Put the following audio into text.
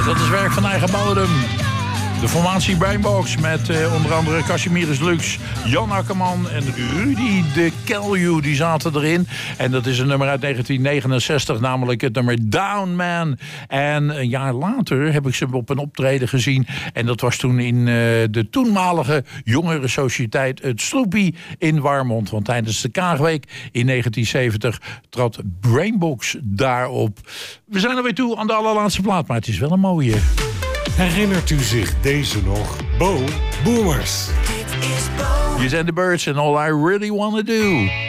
Dat is werk van eigen bodem. De formatie Brainbox met onder andere Casimirus Lux, Jan Akkerman en Rudy de Kelju, die zaten erin. En dat is een nummer uit 1969, namelijk het nummer Down Man. En een jaar later heb ik ze op een optreden gezien. En dat was toen in de toenmalige jongerensociëteit het Sloopy in Warmond. Want tijdens de Kaagweek in 1970 trad Brainbox daarop. We zijn alweer toe aan de allerlaatste plaat, maar het is wel een mooie. Herinnert u zich deze nog? Bo Boomers. You zijn de Birds and All I Really Wanna Do.